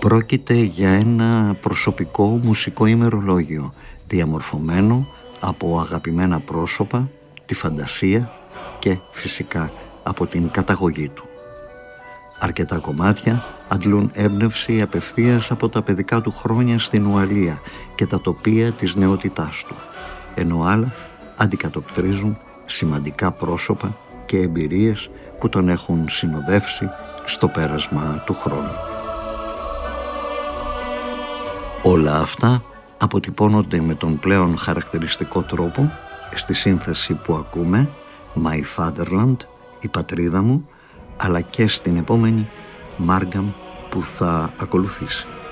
Πρόκειται για ένα προσωπικό μουσικό ημερολόγιο διαμορφωμένο από αγαπημένα πρόσωπα, τη φαντασία και φυσικά από την καταγωγή του. Αρκετά κομμάτια αντλούν έμπνευση απευθείας από τα παιδικά του χρόνια στην Ουαλία και τα τοπία της νεότητάς του, ενώ άλλα αντικατοπτρίζουν σημαντικά πρόσωπα και εμπειρίες που τον έχουν συνοδεύσει στο πέρασμα του χρόνου. Όλα αυτά αποτυπώνονται με τον πλέον χαρακτηριστικό τρόπο στη σύνθεση που ακούμε, My Fatherland, η πατρίδα μου, αλλά και στην επόμενη, Μάργαμ, που θα ακολουθήσει.